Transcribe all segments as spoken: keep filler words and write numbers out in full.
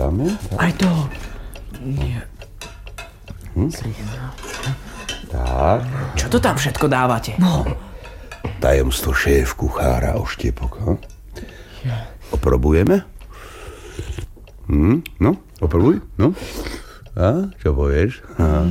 dáme. Tak. Aj to. Nie. Hm? Tak. Čo to tam všetko dávate? No. Tajomstvo šéf kuchára Oštiepok. Hm? Oprobujeme? Hm? No, oprobuj. No. A, čo povieš?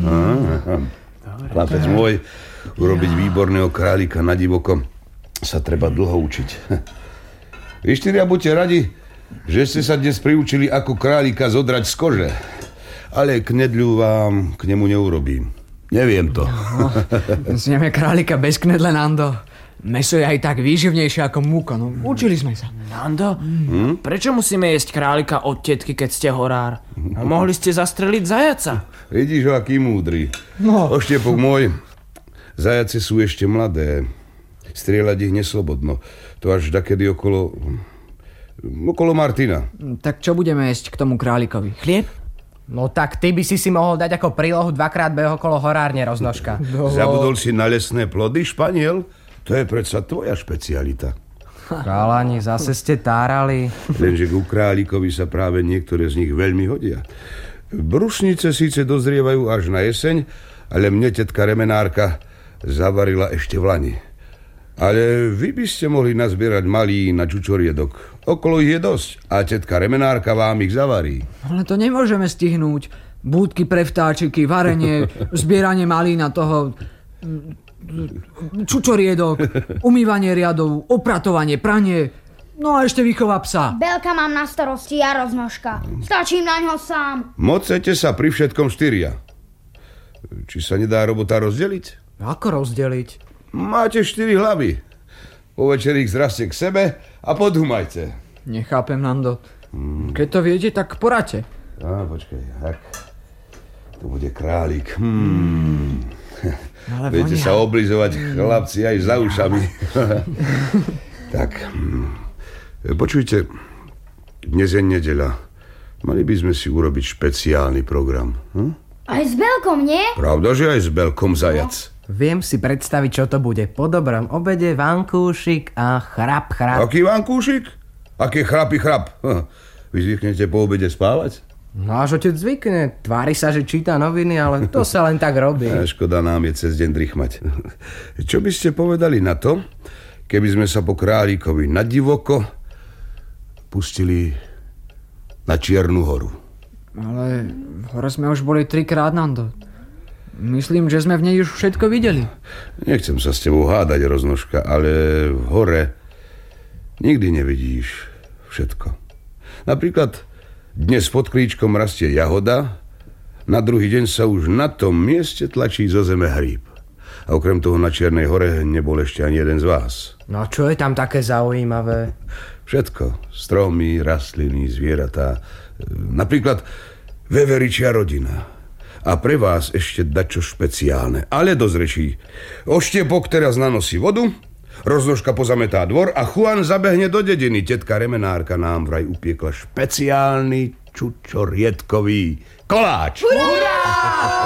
Chlapec môj, urobiť výborného králika na divoko sa treba dlho učiť. Vy štyria buďte radi, že ste sa dnes priučili ako králika zodrať z kože. Ale knedľu vám k nemu neurobím. Neviem to. No, zjeme králika bez knedle, Nando. Meso je aj tak výživnejšie ako múko. No, učili sme sa. Nando, mm. prečo musíme jesť králika od tetky, keď ste horár? A mohli ste zastreliť zajaca. Vidíš ho, aký múdry. No. Oštiepok môj, zajace sú ešte mladé. Strieľať ich neslobodno. To až dakedy okolo... okolo Martina. Tak čo budeme jesť k tomu králikovi? Chlieb? No tak ty by si si mohol dať ako prílohu dvakrát beh okolo horárne, Roznožka. No. Zabudol si na lesné plody, Španiel? To je predsa tvoja špecialita. Chalani, zase ste tárali. Lenže ku králikovi sa práve niektoré z nich veľmi hodia. Brusnice síce dozrievajú až na jeseň, ale mne tetka remenárka zavarila ešte v lani. Ale vy by ste mohli nazbierať malí na čučoriedok. Okolo ich je dosť a tetka remenárka vám ich zavarí. Ale to nemôžeme stihnúť. Búdky pre vtáčiky, varenie, zbieranie malína toho... čučoriedok, umývanie riadov, opratovanie, pranie, no a ešte výchova psa. Belka mám na starosti ja, Roznožka. Stačím na ňo sám. Mocete sa pri všetkom štyria. Či sa nedá robota rozdeliť? Ako rozdeliť? Máte štyri hlavy. Po večeri ich zraste k sebe a podhumajte. Nechápem, Nando. Keď to viete, tak poradte. Á, počkaj, tak. To bude králik. Hmm. Viete vonia. Sa oblizovať, chlapci, aj za ušami. Tak. Počujte, dnes je nedeľa. Mali by sme si urobiť špeciálny program. Hm? Aj s Belkom, nie? Pravda, že aj s Belkom zajac. No. Viem si predstaviť, čo to bude. Po dobrom obede vankúšik a chrap, chrap. Aký vankúšik? Aké chrapy, chrap? Vy zvyknete po obede spávať? No až otec zvykne. Tvári sa, že číta noviny, ale to sa len tak robí. A škoda nám je cez deň drichmať. Čo by ste povedali na to, keby sme sa po králikovi na divoko pustili na Čiernu horu? Ale v hore sme už boli trikrát, Nando. Myslím, že sme v nej už všetko videli. Nechcem sa s tebou hádať, Roznožka, ale v hore nikdy nevidíš všetko. Napríklad dnes pod klíčkom rastie jahoda, na druhý deň sa už na tom mieste tlačí zo zeme hríb. A okrem toho na Čiernej hore nebol ešte ani jeden z vás. No čo je tam také zaujímavé? Všetko. Stromy, rastliny, zvieratá. Napríklad veveričia rodina. A pre vás ešte dačo špeciálne. Ale dosť rečí. Oštiepok teraz nanosí vodu, Roznožka pozametá dvor a Juan zabehne do dediny. Tetka remenárka nám vraj upiekla špeciálny čučoriedkový koláč. Hurá!